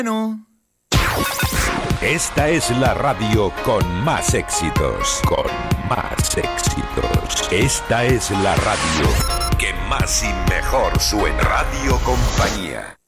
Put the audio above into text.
Bueno. Esta es la radio con más éxitos. Con más éxitos. Esta es la radio que más y mejor suena. Radio Compañía.